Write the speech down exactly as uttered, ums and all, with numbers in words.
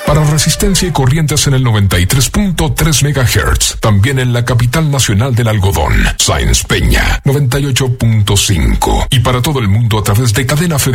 Para Resistencia y Corrientes en el noventa y tres punto tres megahertz. También en la capital nacional del algodón, Sáenz Peña, noventa y ocho punto cinco. Y para todo el mundo a través de Cadena Federal